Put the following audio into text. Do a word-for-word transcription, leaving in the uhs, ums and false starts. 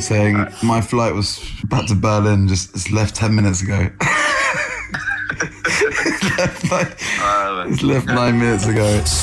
saying right. my flight was back to Berlin, just it's left ten minutes ago. it's left, like, uh, it's left nine minutes ago.